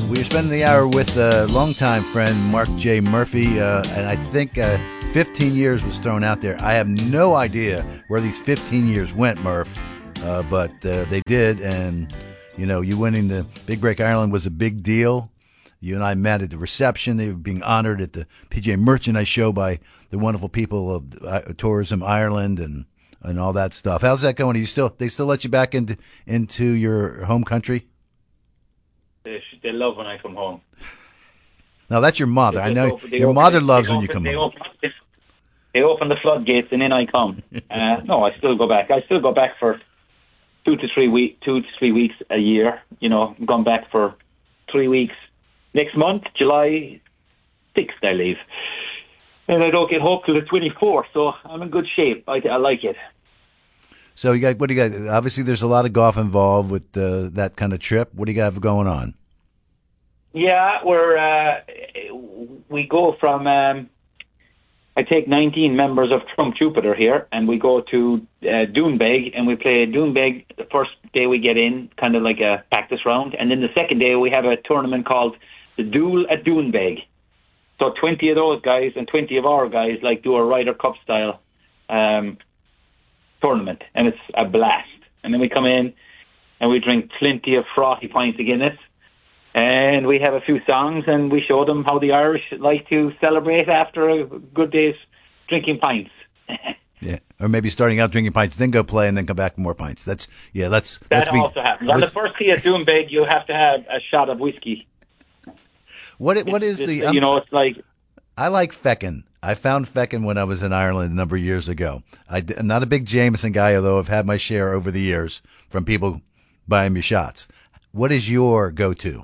We're spending the hour with a longtime friend, Mark J. Murphy, and I think 15 years was thrown out there. I have no idea where these 15 years went, Murph, but they did, and, you know, you winning the Big Break Ireland was a big deal. You and I met at the reception. They were being honored at the PGA Merchandise Show by the wonderful people of Tourism Ireland and all that stuff. How's that going? They still let you back into your home country? They love when I come home. Now, that's your mother. I know your mother loves when you come home. They open the floodgates and in I come. No, I still go back. I still go back for 2 to 3 weeks a year. You know, I'm going back for 3 weeks. Next month, July 6th, I leave. And I don't get home till the 24th, so I'm in good shape. I like it. So what do you got? Obviously, there's a lot of golf involved with that kind of trip. What do you got going on? Yeah, we go from. I take 19 members of Trump Jupiter here, and we go to Doonbeg, and we play Doonbeg the first day we get in, kind of like a practice round, and then the second day we have a tournament called the Duel at Doonbeg. So 20 of those guys and 20 of our guys do a Ryder Cup style tournament, and it's a blast. And then we come in and we drink plenty of frothy pints of Guinness, and we have a few songs, and we show them how the Irish like to celebrate after a good day's drinking pints. Yeah, or maybe starting out drinking pints, then go play, and then come back with more pints. That also happens. On the first tee at Doonbeg, you have to have a shot of whiskey. It's like... I like Feckin. I found Feckin when I was in Ireland a number of years ago. I'm not a big Jameson guy, although I've had my share over the years from people buying me shots. What is your go-to?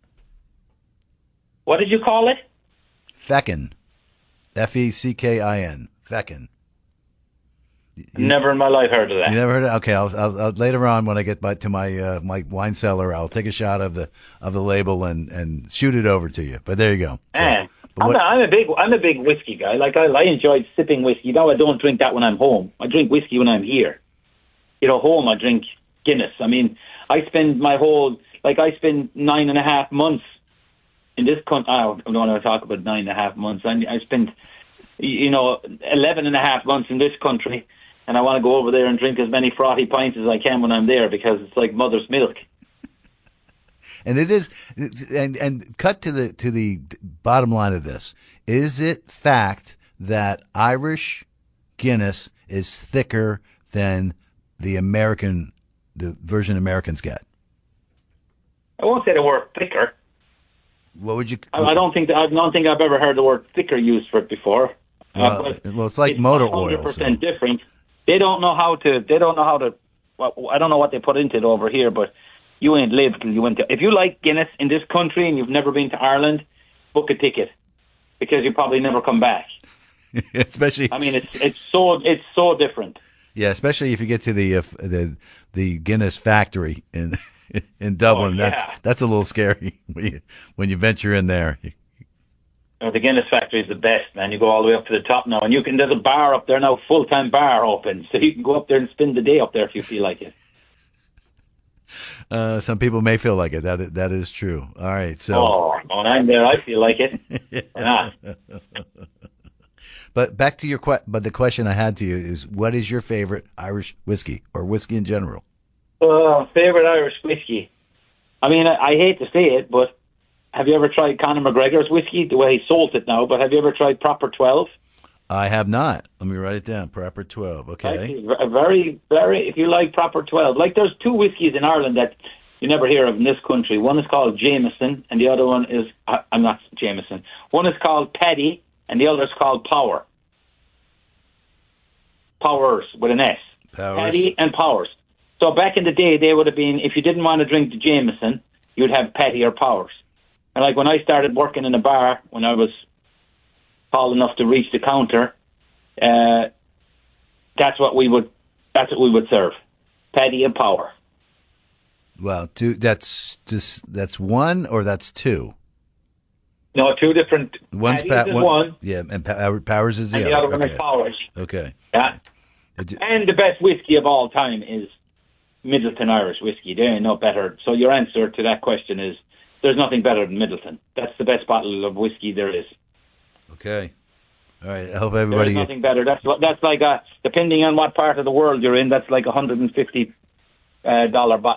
What did you call it? Feckin. Feckin. Feckin. Never in my life heard of that. You never heard of it? Okay, I'll later on when I get to my my wine cellar, I'll take a shot of the label and shoot it over to you. But there you go. So, I'm a big whiskey guy. I enjoy sipping whiskey. Now I don't drink that when I'm home. I drink whiskey when I'm here. Home I drink Guinness. I mean, I spend 9.5 months in this country. I don't want to talk about 9.5 months. I spent 11.5 months in this country. And I want to go over there and drink as many frothy pints as I can when I'm there, because it's like mother's milk. And it is, and cut to the bottom line of this: is it fact that Irish Guinness is thicker than the version Americans get? I won't say the word thicker. What would you? I don't think I've ever heard the word thicker used for it before. Well, it's like motor oil. 100% different. They don't know how to. Well, I don't know what they put into it over here, but you ain't lived till you went to. If you like Guinness in this country and you've never been to Ireland, book a ticket, because you probably never come back. Especially, I mean, it's so different. Yeah, especially if you get to the Guinness factory in Dublin. Oh, yeah. That's a little scary when you venture in there. The Guinness factory is the best, man. You go all the way up to the top now, and there's a bar up there now, full-time bar open, so you can go up there and spend the day up there if you feel like it. Some people may feel like it. That is true. All right, so. When I'm there, I feel like it. Why not? But back to the question I had to you is, what is your favorite Irish whiskey, or whiskey in general? Favorite Irish whiskey? I mean, I hate to say it, but have you ever tried Conor McGregor's whiskey? The way he sold it now, but have you ever tried Proper 12? I have not. Let me write it down. Proper 12. Okay. Very, very. If you like Proper 12, there's two whiskies in Ireland that you never hear of in this country. One is called Jameson, and the other one is I'm not Jameson. One is called Paddy, and the other is called Power. Powers with an S. Powers. Paddy and Powers. So back in the day, they would have been, if you didn't want to drink the Jameson, you'd have Paddy or Powers. And when I started working in a bar, when I was tall enough to reach the counter, that's what we would serve, Paddy and Power. Well, that's one, or that's two? No, two different. One's one. Yeah, and Powers is the other. And the other one is Powers. Okay. Yeah. And the best whiskey of all time is Middleton Irish whiskey. There ain't no better. So your answer to that question is there's nothing better than Middleton. That's the best bottle of whiskey there is. Okay. All right. I hope There's everybody. nothing better. That's like depending on what part of the world you're in, that's like $150 bottle